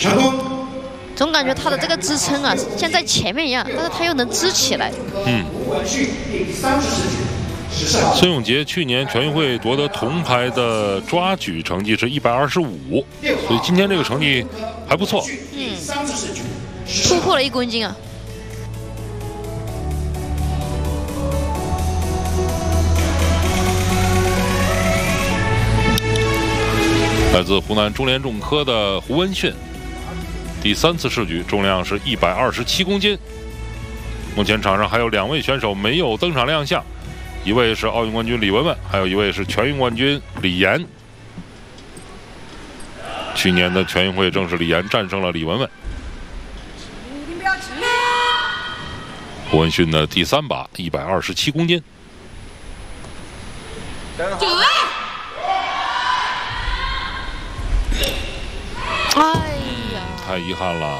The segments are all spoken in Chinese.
成功。 总感觉他的这个支撑啊，像在前面一样，但是他又能支起来。 文旭第34局10胜。 孙永杰去年全运会夺得铜牌的抓举成绩是125，所以今天这个成绩还不错。 突破了1公斤啊！ 来自湖南中联重科的胡文训，第3次试举，重量是127公斤。目前场上还有2位选手没有登场亮相，一位是奥运冠军李雯雯，还有一位是全运冠军李岩。去年的全运会正是李岩战胜了李雯雯。胡文训的第3把127公斤。 哎呀， 太遗憾了。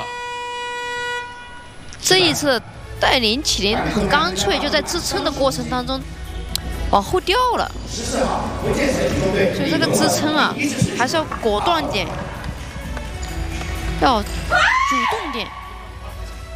这一次戴琳起灵很干脆，就在支撑的过程当中往后掉了。所以这个支撑啊，还是要果断点，要主动点。